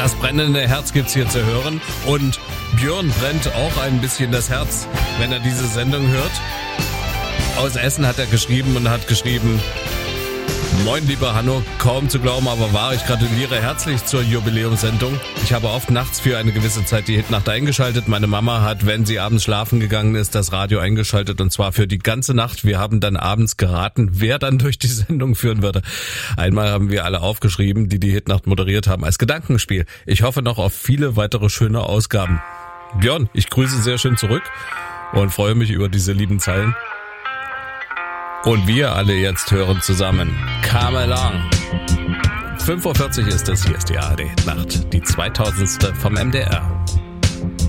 Das brennende Herz gibt's hier zu hören. Und Björn brennt auch ein bisschen das Herz, wenn er diese Sendung hört. Aus Essen hat er geschrieben und hat geschrieben: Moin, lieber Hanno, kaum zu glauben, aber wahr, ich gratuliere herzlich zur Jubiläumssendung. Ich habe oft nachts für eine gewisse Zeit die Hitnacht eingeschaltet. Meine Mama hat, wenn sie abends schlafen gegangen ist, das Radio eingeschaltet und zwar für die ganze Nacht. Wir haben dann abends geraten, wer dann durch die Sendung führen würde. Einmal haben wir alle aufgeschrieben, die Hitnacht moderiert haben, als Gedankenspiel. Ich hoffe noch auf viele weitere schöne Ausgaben. Björn, ich grüße sehr schön zurück und freue mich über diese lieben Zeilen. Und wir alle jetzt hören zusammen Come Along. 5:40 Uhr ist es, hier ist die ARD Nacht, die 2000. vom MDR.